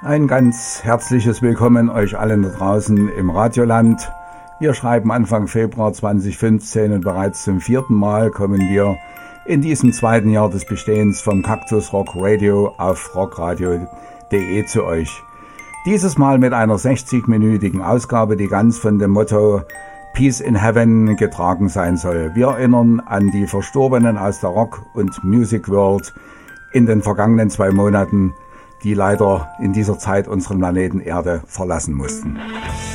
Ein ganz herzliches Willkommen euch allen da draußen im Radioland. Wir schreiben Anfang Februar 2015 und bereits zum 4. Mal kommen wir in diesem 2. Jahr des Bestehens vom Kaktus Rock Radio auf rockradio.de zu euch. Dieses Mal mit einer 60-minütigen Ausgabe, die ganz von dem Motto Peace in Heaven getragen sein soll. Wir erinnern an die Verstorbenen aus der Rock- und Music World in den vergangenen 2 Monaten, die leider in dieser Zeit unseren Planeten Erde verlassen mussten.